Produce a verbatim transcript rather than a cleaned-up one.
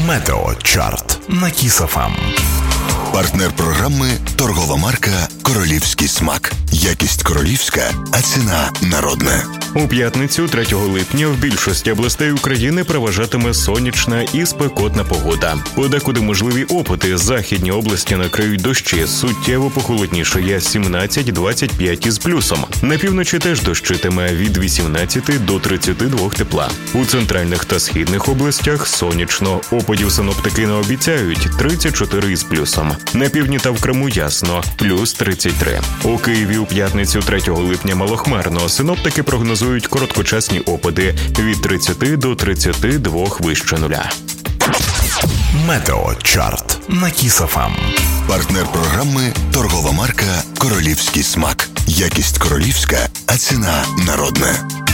Метеочарт на Кіс еф ем. Партнер програми – торгова марка «Королівський смак». Якість королівська, а ціна народна. У п'ятницю, третього липня, в більшості областей України переважатиме сонячна і спекотна погода. Подекуди можливі опади. Західні області накриють дощі. Суттєво похолоднішає сімнадцять-двадцять п'ять із плюсом. На півночі теж дощитиме від вісімнадцяти до тридцяти двох тепла. У центральних та східних областях сонячно. Опадів синоптики не обіцяють – тридцять чотири із плюсом. На півдні та в Криму ясно – плюс тридцять три. У Києві у п'ятницю, третього липня, малохмарно. Синоптики прогнозують короткочасні опади від тридцяти до тридцяти двох вище нуля. Метеочарт на Кіс еф ем. Партнер програми – торгова марка «Королівський смак». Якість королівська, а ціна народна.